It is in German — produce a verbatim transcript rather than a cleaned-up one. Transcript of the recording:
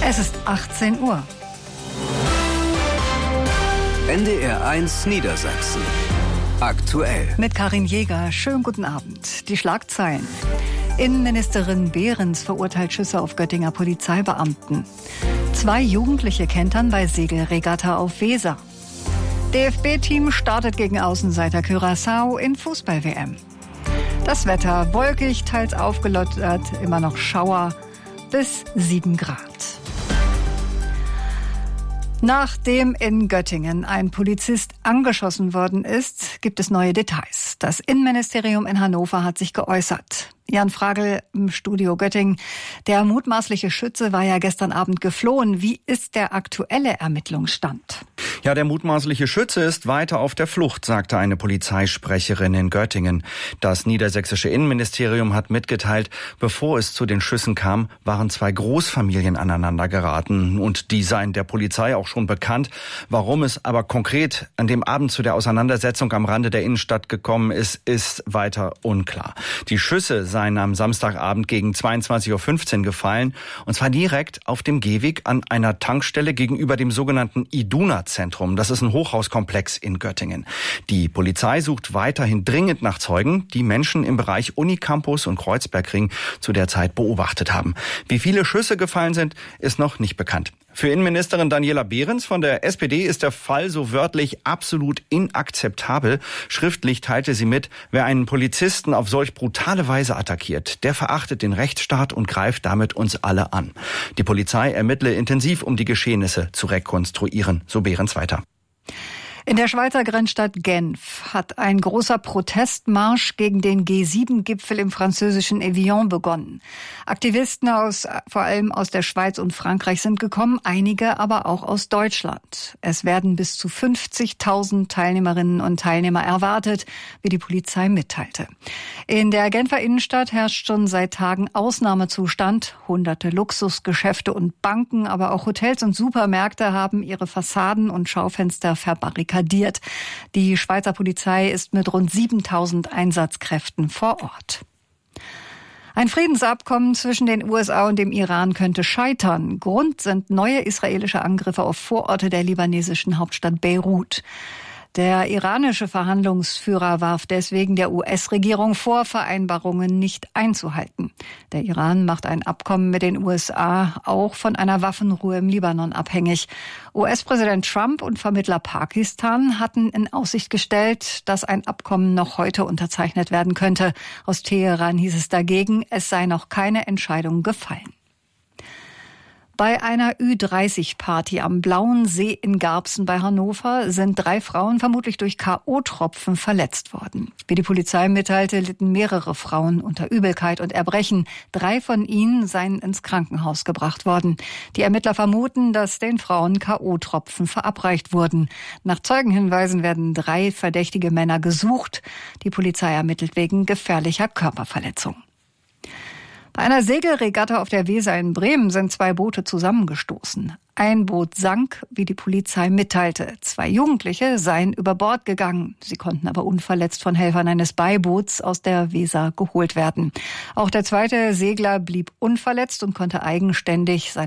Es ist achtzehn Uhr. N D R eins Niedersachsen. Aktuell. Mit Karin Jäger. Schönen guten Abend. Die Schlagzeilen. Innenministerin Behrens verurteilt Schüsse auf Göttinger Polizeibeamten. Zwei Jugendliche kentern bei Segelregatta auf Weser. D F B-Team startet gegen Außenseiter Curaçao in Fußball-W M. Das Wetter wolkig, teils aufgelockert, immer noch Schauer bis sieben Grad. Nachdem in Göttingen ein Polizist angeschossen worden ist, gibt es neue Details. Das Innenministerium in Hannover hat sich geäußert. Jan Fragel im Studio Göttingen. Der mutmaßliche Schütze war ja gestern Abend geflohen. Wie ist der aktuelle Ermittlungsstand? Ja, der mutmaßliche Schütze ist weiter auf der Flucht, sagte eine Polizeisprecherin in Göttingen. Das niedersächsische Innenministerium hat mitgeteilt, bevor es zu den Schüssen kam, waren zwei Großfamilien aneinander geraten. Und die seien der Polizei auch schon bekannt. Warum es aber konkret an dem Abend zu der Auseinandersetzung am Rande der Innenstadt gekommen ist, ist weiter unklar. Die Schüsse seien am Samstagabend gegen zweiundzwanzig Uhr fünfzehn gefallen, und zwar direkt auf dem Gehweg an einer Tankstelle gegenüber dem sogenannten Iduna-Zentrum. Das ist ein Hochhauskomplex in Göttingen. Die Polizei sucht weiterhin dringend nach Zeugen, die Menschen im Bereich Unicampus und Kreuzbergring zu der Zeit beobachtet haben. Wie viele Schüsse gefallen sind, ist noch nicht bekannt. Für Innenministerin Daniela Behrens von der S P D ist der Fall so wörtlich absolut inakzeptabel. Schriftlich teilte sie mit, wer einen Polizisten auf solch brutale Weise attackiert, der verachtet den Rechtsstaat und greift damit uns alle an. Die Polizei ermittle intensiv, um die Geschehnisse zu rekonstruieren, so Behrens weiter. In der Schweizer Grenzstadt Genf hat ein großer Protestmarsch gegen den G sieben Gipfel im französischen Evian begonnen. Aktivisten aus, vor allem aus der Schweiz und Frankreich sind gekommen, einige aber auch aus Deutschland. Es werden bis zu fünfzigtausend Teilnehmerinnen und Teilnehmer erwartet, wie die Polizei mitteilte. In der Genfer Innenstadt herrscht schon seit Tagen Ausnahmezustand. Hunderte Luxusgeschäfte und Banken, aber auch Hotels und Supermärkte haben ihre Fassaden und Schaufenster verbarrikadiert. Die Schweizer Polizei ist mit rund siebentausend Einsatzkräften vor Ort. Ein Friedensabkommen zwischen den U S A und dem Iran könnte scheitern. Grund sind neue israelische Angriffe auf Vororte der libanesischen Hauptstadt Beirut. Der iranische Verhandlungsführer warf deswegen der U S-Regierung vor, Vereinbarungen nicht einzuhalten. Der Iran macht ein Abkommen mit den U S A auch von einer Waffenruhe im Libanon abhängig. U S-Präsident Trump und Vermittler Pakistan hatten in Aussicht gestellt, dass ein Abkommen noch heute unterzeichnet werden könnte. Aus Teheran hieß es dagegen, es sei noch keine Entscheidung gefallen. Bei einer Ü dreißig Party am Blauen See in Garbsen bei Hannover sind drei Frauen vermutlich durch K O-Tropfen verletzt worden. Wie die Polizei mitteilte, litten mehrere Frauen unter Übelkeit und Erbrechen. Drei von ihnen seien ins Krankenhaus gebracht worden. Die Ermittler vermuten, dass den Frauen K O-Tropfen verabreicht wurden. Nach Zeugenhinweisen werden drei verdächtige Männer gesucht. Die Polizei ermittelt wegen gefährlicher Körperverletzung. Bei einer Segelregatta auf der Weser in Bremen sind zwei Boote zusammengestoßen. Ein Boot sank, wie die Polizei mitteilte. Zwei Jugendliche seien über Bord gegangen. Sie konnten aber unverletzt von Helfern eines Beiboots aus der Weser geholt werden. Auch der zweite Segler blieb unverletzt und konnte eigenständig seine